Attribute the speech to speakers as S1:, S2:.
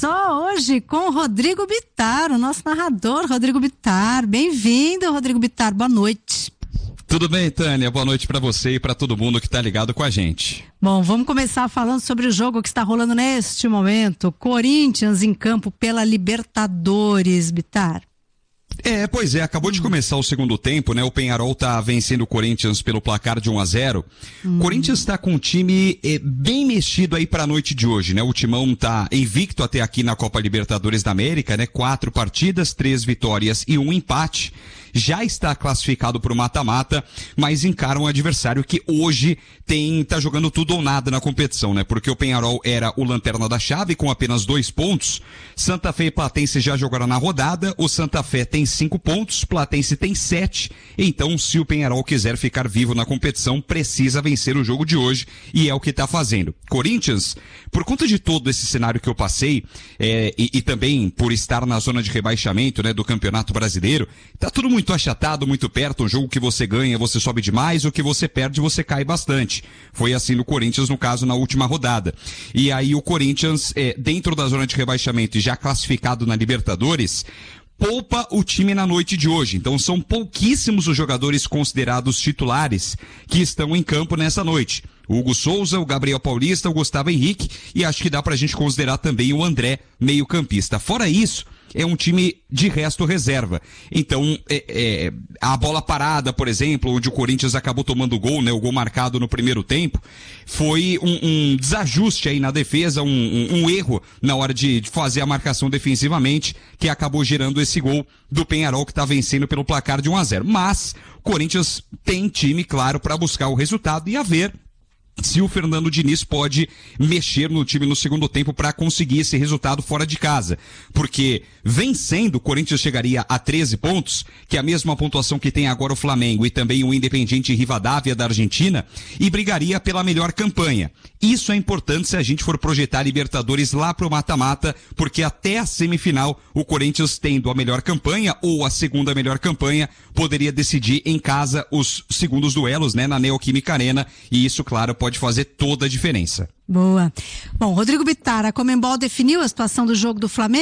S1: só hoje com o Rodrigo Bittar, o nosso narrador, Rodrigo Bittar. Bem-vindo, Rodrigo Bittar, boa noite.
S2: Tudo bem, Tânia? Boa noite para você e para todo mundo que tá ligado com a gente.
S1: Bom, vamos começar falando sobre o jogo que está rolando neste momento. Corinthians em campo pela Libertadores, Bittar.
S2: Pois é, acabou de começar o segundo tempo, né? O Peñarol tá vencendo o Corinthians pelo placar de 1-0. O Corinthians tá com um time bem mexido aí pra noite de hoje, né? O Timão tá invicto até aqui na Copa Libertadores da América, né? 4 partidas, 3 vitórias e 1 empate. Já está classificado para o mata-mata, mas encara um adversário que hoje tá jogando tudo ou nada na competição, né? Porque o Peñarol era o lanterna da chave com apenas 2 pontos. Santa Fé e Platense já jogaram na rodada. O Santa Fé tem 5 pontos, Platense tem 7. Então, se o Peñarol quiser ficar vivo na competição, precisa vencer o jogo de hoje e é o que está fazendo. Corinthians, por conta de todo esse cenário que eu passei e também por estar na zona de rebaixamento, né, do Campeonato Brasileiro, tá tudo muito achatado, muito perto. Um jogo que você ganha, você sobe demais, o que você perde, você cai bastante. Foi assim no Corinthians, no caso, na última rodada. E aí o Corinthians, dentro da zona de rebaixamento e já classificado na Libertadores, poupa o time na noite de hoje. Então são pouquíssimos os jogadores considerados titulares que estão em campo nessa noite. O Hugo Souza, o Gabriel Paulista, o Gustavo Henrique e acho que dá pra gente considerar também o André, meio-campista. Fora isso, é um time de resto reserva. Então, a bola parada, por exemplo, onde o Corinthians acabou tomando gol, né, o gol marcado no primeiro tempo, foi um desajuste aí na defesa, um erro na hora de fazer a marcação defensivamente, que acabou gerando esse gol do Peñarol, que está vencendo pelo placar de 1-0. Mas, o Corinthians tem time, claro, para buscar o resultado e a ver se o Fernando Diniz pode mexer no time no segundo tempo para conseguir esse resultado fora de casa. Porque vencendo, o Corinthians chegaria a 13 pontos, que é a mesma pontuação que tem agora o Flamengo e também o Independiente Rivadavia da Argentina, e brigaria pela melhor campanha. Isso é importante se a gente for projetar Libertadores lá pro mata-mata, porque até a semifinal, o Corinthians tendo a melhor campanha ou a segunda melhor campanha, poderia decidir em casa os segundos duelos, né, na Neoquímica Arena, e isso, claro, pode fazer toda a diferença.
S1: Boa. Bom, Rodrigo Bittar, a Conmebol definiu a situação do jogo do Flamengo?